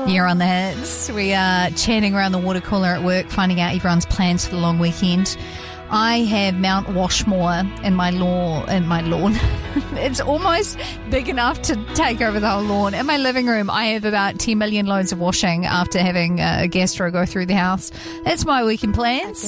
Here on the Hits, we are chatting around the water cooler at work, finding out everyone's plans for the long weekend. I have Mount Washmore in my lawn. It's almost big enough to take over the whole lawn. In my living room, I have about 10 million loads of washing after having a gastro go through the house. That's my weekend plans.